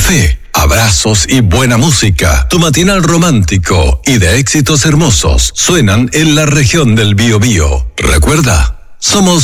café, abrazos y buena música. Tu matinal romántico y de éxitos hermosos suenan en la región del Biobío. Recuerda, somos